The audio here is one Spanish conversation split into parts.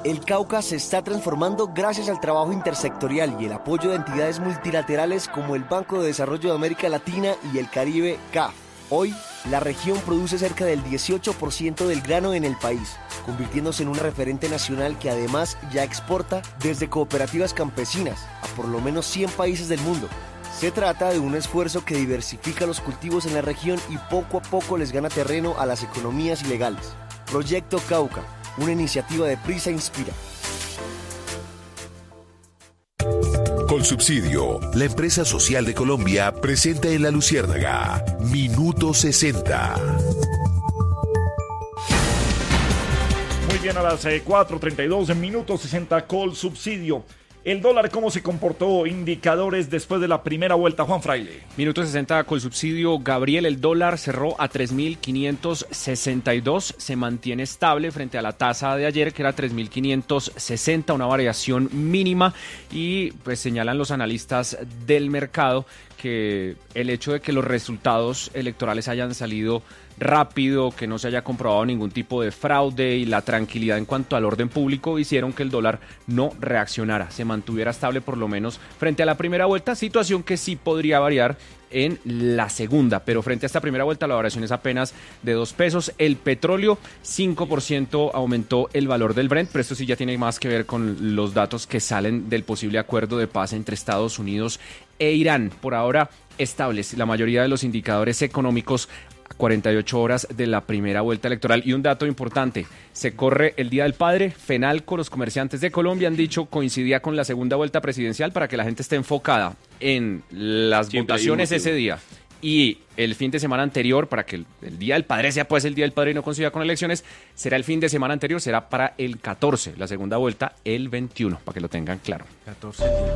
El Cauca se está transformando gracias al trabajo intersectorial y el apoyo de entidades multilaterales como el Banco de Desarrollo de América Latina y el Caribe, CAF. Hoy, la región produce cerca del 18% del grano en el país, convirtiéndose en un referente nacional que además ya exporta desde cooperativas campesinas a por lo menos 100 países del mundo. Se trata de un esfuerzo que diversifica los cultivos en la región y poco a poco les gana terreno a las economías ilegales. Proyecto Cauca, una iniciativa de Prisa Inspira. Colsubsidio, la empresa social de Colombia, presenta en La Luciérnaga Minuto 60. Muy bien, a las 4:32 Minuto 60, Colsubsidio. El dólar, ¿cómo se comportó? Indicadores después de la primera vuelta, Juan Fraile. Minuto 60 con subsidio. Gabriel, el dólar cerró a 3.562. Se mantiene estable frente a la tasa de ayer, que era 3.560, una variación mínima. Y pues señalan los analistas del mercado que el hecho de que los resultados electorales hayan salido rápido, que no se haya comprobado ningún tipo de fraude y la tranquilidad en cuanto al orden público hicieron que el dólar no reaccionara, se mantuviera estable por lo menos frente a la primera vuelta, situación que sí podría variar en la segunda, pero frente a esta primera vuelta la variación es apenas de 2 pesos. El petróleo, 5% aumentó el valor del Brent, pero esto sí ya tiene más que ver con los datos que salen del posible acuerdo de paz entre Estados Unidos e Irán. Por ahora estables la mayoría de los indicadores económicos 48 horas de la primera vuelta electoral. Y un dato importante, se corre el Día del Padre. FENALCO, los comerciantes de Colombia han dicho, coincidía con la segunda vuelta presidencial para que la gente esté enfocada en las votaciones ese día. Y el fin de semana anterior, para que el Día del Padre sea pues el Día del Padre y no coincida con elecciones, será el fin de semana anterior, será para el 14, la segunda vuelta el 21, para que lo tengan claro. 14 días.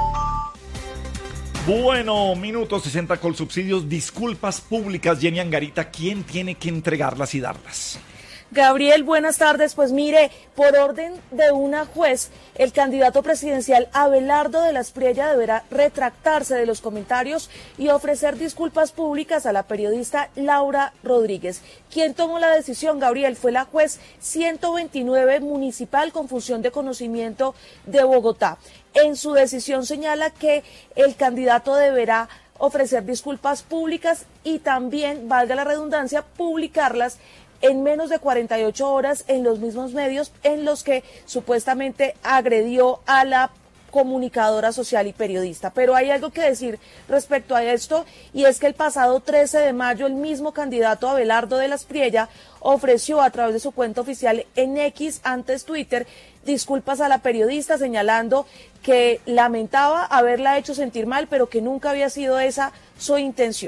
Bueno, Minuto 60 Colsubsidios, disculpas públicas, Jenny Angarita, ¿quién tiene que entregarlas y darlas? Gabriel, buenas tardes. Pues mire, por orden de una juez, el candidato presidencial Abelardo de la Espriella deberá retractarse de los comentarios y ofrecer disculpas públicas a la periodista Laura Rodríguez. Quien tomó la decisión, Gabriel, fue la juez 129 municipal con función de conocimiento de Bogotá. En su decisión señala que el candidato deberá ofrecer disculpas públicas y también, valga la redundancia, publicarlas en menos de 48 horas en los mismos medios en los que supuestamente agredió a la comunicadora social y periodista. Pero hay algo que decir respecto a esto, y es que el pasado 13 de mayo el mismo candidato Abelardo de la Espriella ofreció a través de su cuenta oficial en X, antes Twitter, disculpas a la periodista, señalando que lamentaba haberla hecho sentir mal, pero que nunca había sido esa su intención.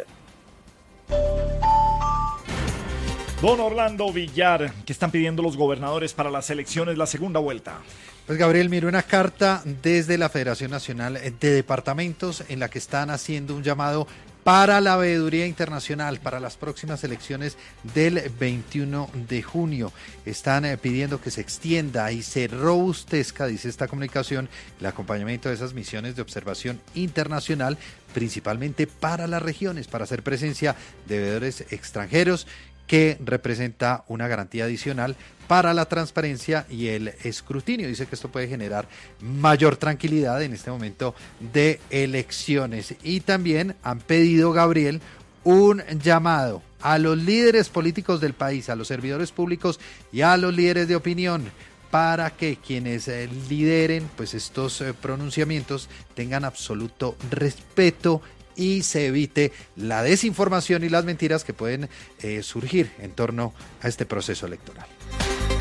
Don Orlando Villar, ¿qué están pidiendo los gobernadores para las elecciones, la segunda vuelta? Pues Gabriel, mire, una carta desde la Federación Nacional de Departamentos en la que están haciendo un llamado para la veeduría internacional para las próximas elecciones del 21 de junio. Están pidiendo que se extienda y se robustezca, dice esta comunicación, el acompañamiento de esas misiones de observación internacional, principalmente para las regiones, para hacer presencia de veedores extranjeros, que representa una garantía adicional para la transparencia y el escrutinio. Dice que esto puede generar mayor tranquilidad en este momento de elecciones. Y también han pedido, Gabriel, un llamado a los líderes políticos del país, a los servidores públicos y a los líderes de opinión, para que quienes lideren pues estos pronunciamientos tengan absoluto respeto y se evite la desinformación y las mentiras que pueden surgir en torno a este proceso electoral.